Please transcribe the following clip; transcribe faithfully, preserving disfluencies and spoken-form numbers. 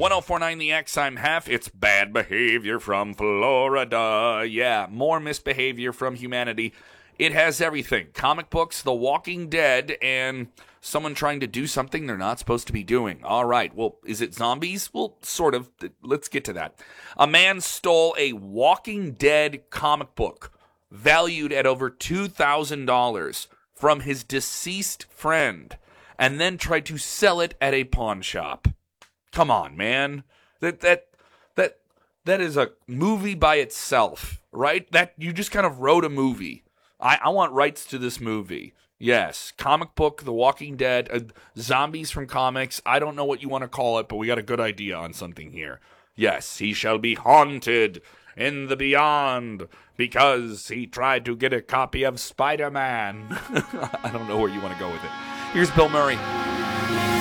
one oh four point nine The X, I'm Hef. It's bad behavior from Florida. Yeah, more misbehavior from humanity. It has everything. Comic books, The Walking Dead, and someone trying to do something they're not supposed to be doing. All right, well, is it zombies? Well, sort of. Let's get to that. A man stole a Walking Dead comic book valued at over two thousand dollars from his deceased friend and then tried to sell it at a pawn shop. Come on, man. That that that that is a movie by itself, right? That you just kind of wrote a movie. I, I want rights to this movie. Yes, comic book, The Walking Dead, uh, zombies from comics. I don't know what you want to call it, but we got a good idea on something here. Yes, he shall be haunted in the beyond because he tried to get a copy of Spider-Man. I don't know where you want to go with it. Here's Bill Murray.